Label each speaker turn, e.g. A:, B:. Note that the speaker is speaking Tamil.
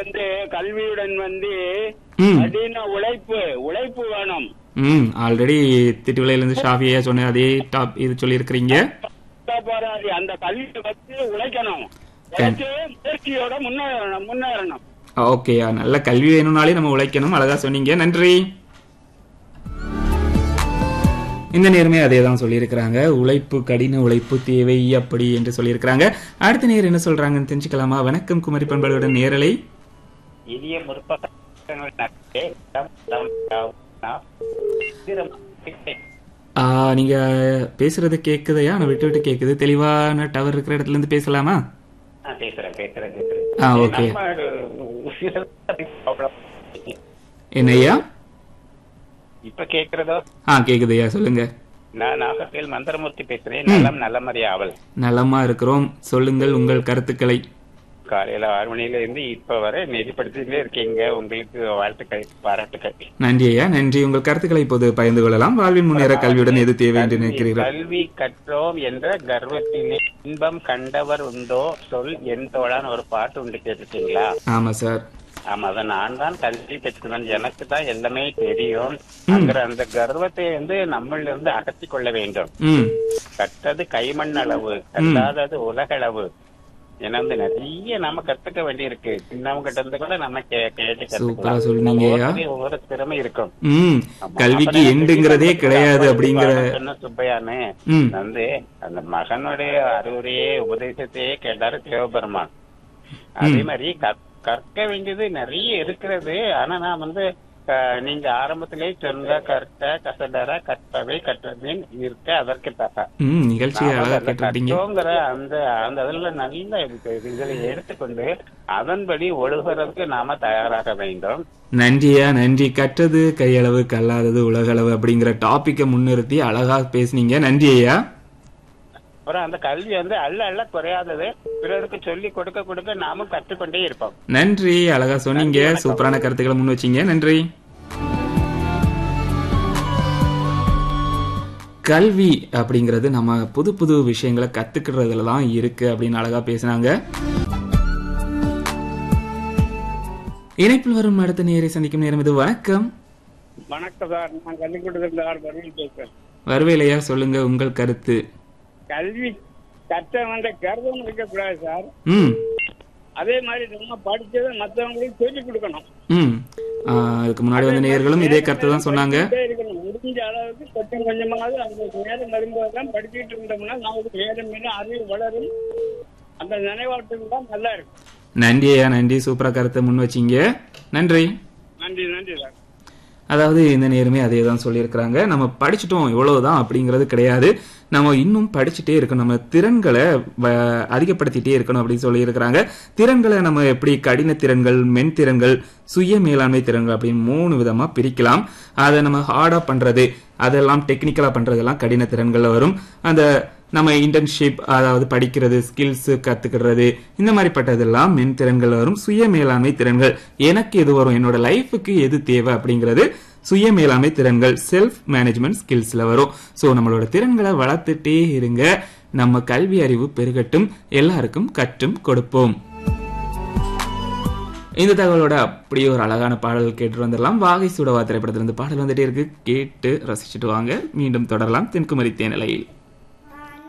A: கல்வியுடன்
B: ம்
A: கடின உழைப்பு உழைப்பு வேணும்.
B: ஆல்ரெடி திட்டுவிலையிலிருந்து ஷாஃபியா சொன்ன அதே டாப் இது சொல்லியிருக்கிறீங்க.
A: போராடி அந்த கல்வியை வச்சு உழைக்கணும்.
B: கண்-
A: உழைச்சு முயற்சியோட முன்னேறணும்.
B: ஓகே, நல்ல கல்வி வேணும்னாலே நம்ம உழைக்கணும். அழகா சொன்னீங்க, நன்றி. இந்த நேரமே அதே தான் சொல்லியிருக்கிறாங்க. உழைப்பு, கடின உழைப்பு தேவை அப்படி என்று சொல்லியிருக்கிறாங்க. அடுத்த நேரம் என்ன சொல்றாங்கன்னு தெரிஞ்சுக்கலாமா? வணக்கம், குமரி பண்பலையுடன் நேரலை.
A: இனிய
B: நீங்க பேசுறது கேக்குதையா? நான் விட்டு விட்டு கேக்குது. தெளிவான டவர் இருக்கிற இடத்துல இருந்து பேசலாமா? ஓகே. என்னையா
A: இப்ப கேக்குறதோ?
B: கேக்குதையா, சொல்லுங்க.
A: நான் நாகர்கோவில் மந்திரமூர்த்தி பேசுறேன். நல்ல ஆவல்.
B: நலமா இருக்கிறோம், சொல்லுங்கள் உங்கள் கருத்துக்களை.
A: காலையில 6 மணில இருந்து இப்ப வரை நெறிப்படுத்திட்டே இருக்கீங்க. உங்களுக்கு வாழ்த்துக்கள், பாராட்டுக்கள்.
B: நன்றி ஐயா, நன்றி. உங்கள் கருத்துக்களை இப்போது பகிர்ந்து கொள்ளலாம். வாழ்வின் முன்னேற கல்வியுடன் எது தேவை என்று நினைக்கிறீர்கள்?
A: கல்வி கற்றோம் என்ற கர்வத்திலே இன்பம் கண்டவர் உண்டோ சொல் என் தோழான்னு ஒரு பாட்டு உண்டு, கேட்டுட்டீங்களா?
B: ஆமா சார்.
A: ஆமா, அத நான் தான் கல்வி பெற்றவன், எனக்கு தான் எல்லாமே தெரியும். அந்த கர்வத்தை நம்மள இருந்து அகற்றிக் கொள்ள வேண்டும். கற்றது கைமண் அளவு, கற்றாதது உலகளவு. ஏன்னா நிறைய நாம கத்துக்க வேண்டி இருக்கு. சின்னவங்க கிட்ட இருந்து கூட நம்ம கேட்டு கத்துக்கலாம். ஒவ்வொரு திறமை இருக்கும்.
B: கல்விக்கு எண்டுங்கிறதே கிடையாது அப்படிங்கிற
A: சுப்பையானு அந்த மகனுடைய அறிவுரையே உபதேசத்தையே கேட்டாரு சிவபெருமான். அதே மாதிரி கற்க வேண்டியது நிறைய இருக்கிறது. ஆனா நான் நீங்க ஆரம்பத்திலே சொன்ன கற்க கசடர கற்பவை கற்றதின் இருக்க அதற்கு தக கற்றோங்கிற அந்த அதுல நல்ல இதுகளை எடுத்துக்கொண்டு அதன்படி ஒழுகிறதுக்கு நாம தயாராக வேண்டும்.
B: நன்றியா, நன்றி. கற்றது கையளவு கல்லாதது உலகளவு அப்படிங்கிற டாபிக்கை முன்னிறுத்தி அழகா பேசுனீங்க. நன்றி ஐயா.
A: அப்புறம் அந்த கல்வி அள்ள குறையாதது, பிறருக்கு சொல்லி கொடுக்க நாமும் கற்றுக்கொண்டே இருப்போம்.
B: நன்றி, அழகா சொன்னீங்க. சூப்பரான கருத்துக்களை முன் வச்சீங்க. நன்றி. கல்வி அப்படிங்கிறது நம்ம புது புது விஷயங்களை கத்துக்கிறதுல தான் இருக்கு அப்படின்னு அழகா பேசினாங்க. இணைப்பில் வரும் அடுத்த நேரை சந்திக்கும் நேரம் இது. வணக்கம்.
A: வணக்கம் சார், நான் கல்விக்கூடத்தில் பேசுறேன்.
B: வரவேலையா, சொல்லுங்க உங்கள் கருத்து.
A: கல்வி கற்ற கர்வம் இருக்கக்கூடாது சார். அதே மாதிரி நம்ம படிச்சதை மற்றவங்களுக்கு சொல்லிக் கொடுக்கணும்.
B: அதுக்கு முன்னாடி நேயர்களும் இதே கருத்து தான் சொன்னாங்க.
A: முடிஞ்ச அளவுக்கு கொஞ்சம் கொஞ்சமாவது அந்த நேரம் வரும்போதுதான் படிச்சுட்டு இருந்தோம்னா நமக்கு மேலும் மேலும் அறிவு வளரும். அந்த நினைவாற்றல் தான் நல்லா இருக்கும்.
B: நன்றி ஐயா, நன்றி. சூப்பரா கருத்தை முன் வச்சீங்க. நன்றி.
A: நன்றி நன்றி சார்.
B: அதாவது இந்த நேரமே அதே தான் சொல்லியிருக்கிறாங்க. நம்ம படிச்சுட்டோம் இவ்வளவுதான் அப்படிங்கிறது கிடையாது. நம்ம இன்னும் படிச்சுட்டே இருக்கணும். நம்ம திறன்களை அதிகப்படுத்திட்டே இருக்கணும் அப்படின்னு சொல்லியிருக்கிறாங்க. திறன்களை நம்ம எப்படி கடின திறன்கள், மென் திறன்கள், சுய மேலாண்மை திறன்கள் அப்படின்னு 3 விதமா பிரிக்கலாம். அதை நம்ம ஹார்டா பண்றது, அதெல்லாம் டெக்னிக்கலா பண்றதெல்லாம் கடின திறன்கள்ல வரும். அந்த நம்ம இன்டர்ன்ஷிப், அதாவது படிக்கிறது, ஸ்கில்ஸ் கத்துக்கிறது, இந்த மாதிரிப்பட்டதெல்லாம் மென் திறன்கள் வரும். சுய மேலாண்மை திறன்கள், எனக்கு எது வரும், என்னோட லைஃபுக்கு எது தேவை அப்படிங்கிறது சுய மேலாண்மை திறன்கள், செல்ஃப் மேனேஜ்மெண்ட் ஸ்கில்ஸ்ல வரும். சோ நம்மளோட திறன்களை வளர்த்துட்டே இருங்க. நம்ம கல்வி அறிவு பெருகட்டும், எல்லாருக்கும் கற்றும் கொடுப்போம். இந்த தகவலோட அப்படியே ஒரு அழகான பாடல் கேட்டு வந்துடலாம். வாகை சுடவா திரைப்படத்திலிருந்து பாடல் வந்துட்டே இருக்கு, கேட்டு ரசிச்சுட்டு வாங்க. மீண்டும் தொடரலாம் தென்குமரி தேனிலையில்.